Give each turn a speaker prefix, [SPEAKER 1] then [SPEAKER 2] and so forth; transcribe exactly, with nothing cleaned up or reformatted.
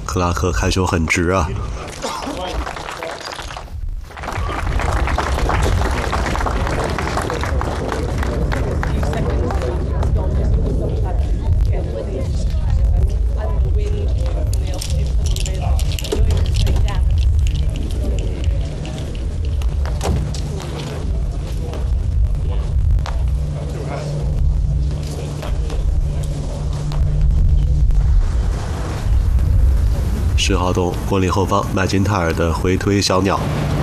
[SPEAKER 1] 克拉克看球很直啊。十号洞，国里后方麦金泰尔的回推小鸟。